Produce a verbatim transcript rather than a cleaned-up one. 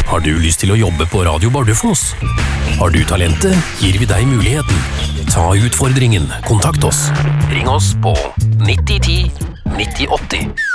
Har du lyst til å jobbe på Radio Bardufoss? Har du talentet, gir vi deg muligheten. Ta utfordringen, kontakt oss. Ring oss på nitti ti nitti åtti.